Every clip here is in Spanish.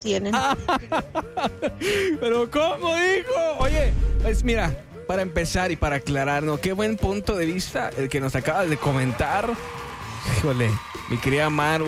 tienen. Pero ¿cómo dijo? Oye, pues mira, para empezar y para aclararnos, qué buen punto de vista el que nos acabas de comentar. Híjole, mi querida Maru,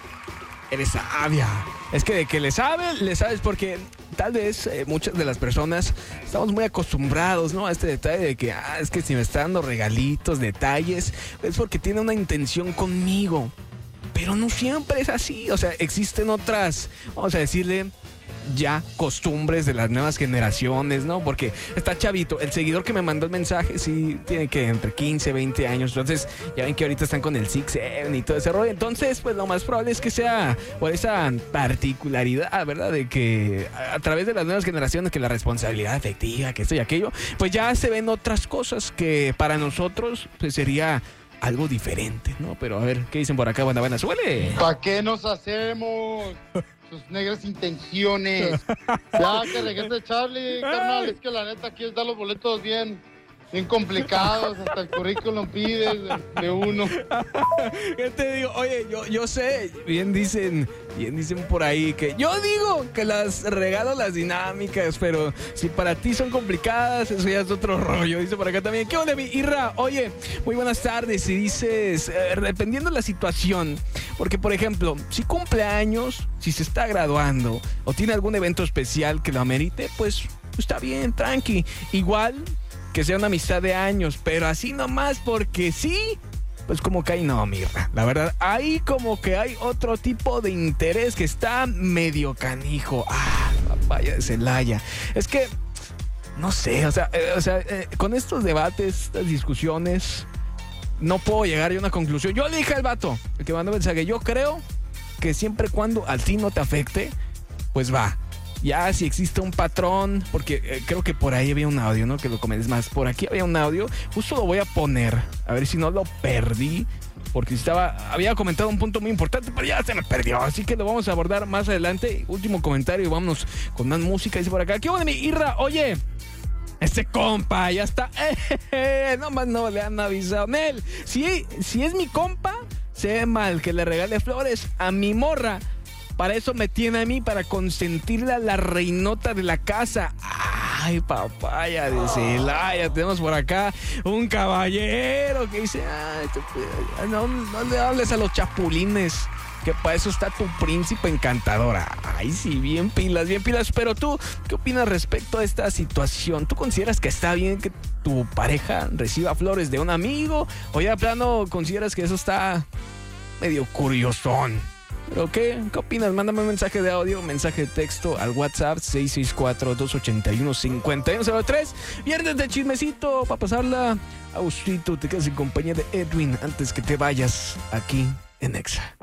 eres sabia. Es que de que le sabes porque tal vez muchas de las personas estamos muy acostumbrados, ¿no? A este detalle de que, es que si me está dando regalitos, detalles, es porque tiene una intención conmigo. Pero no siempre es así. O sea, existen otras, vamos a decirle, ya costumbres de las nuevas generaciones, ¿no? Porque está chavito. El seguidor que me mandó el mensaje sí tiene que entre 15, 20 años. Entonces, ya ven que ahorita están con el 6-7 y todo ese rollo. Entonces, pues lo más probable es que sea por esa particularidad, ¿verdad? De que a través de las nuevas generaciones, que la responsabilidad afectiva, que esto y aquello, pues ya se ven otras cosas que para nosotros pues sería algo diferente, ¿no? Pero a ver, ¿qué dicen por acá? Buena, suele. ¿Para qué nos hacemos? Sus negras intenciones. Ya que regrese Charlie, carnal, es que la neta aquí está los boletos bien complicados, hasta el currículum pide de uno. ¿Qué te digo? Oye, yo sé, bien dicen por ahí que yo digo que las regalo las dinámicas, pero si para ti son complicadas, eso ya es otro rollo. Dice por acá también, ¿qué onda, mi Irra? Oye, muy buenas tardes. Y dices, dependiendo de la situación, porque por ejemplo, si cumple años, si se está graduando o tiene algún evento especial que lo amerite, pues está bien, tranqui. Igual que sea una amistad de años, pero así nomás porque sí, pues como que ahí no, Mirra. La verdad, ahí como que hay otro tipo de interés que está medio canijo. Papaya de Celaya. Es que, no sé, o sea, con estos debates, estas discusiones, no puedo llegar a una conclusión. Yo le dije al vato, el que mandó mensaje, yo creo que siempre y cuando a ti no te afecte, pues va. Ya si existe un patrón, porque creo que por ahí había un audio, ¿no? Que lo comentes más. Por aquí había un audio, justo lo voy a poner, a ver si no lo perdí, porque había comentado un punto muy importante, pero ya se me perdió, así que lo vamos a abordar más adelante. Último comentario y vámonos con más música. Dice por acá, ¿qué onda, mi Irra? Oye, este compa ya está, nomás no le han avisado. Nel, si es mi compa, se ve mal que le regale flores a mi morra. Para eso me tiene a mí, para consentirle a la reinota de la casa. Ay, papaya de Celaya. Tenemos por acá un caballero que dice, no le hables a los chapulines, que para eso está tu príncipe encantador. Ay, sí, bien pilas. Pero tú, ¿qué opinas respecto a esta situación? ¿Tú consideras que está bien que tu pareja reciba flores de un amigo? ¿O ya de plano consideras que eso está medio curiosón? ¿Pero qué opinas? Mándame un mensaje de audio, mensaje de texto al WhatsApp 664-281-5103. Viernes de chismecito, para pasarla a gustito. Te quedas en compañía de Edwin antes que te vayas aquí en Exa.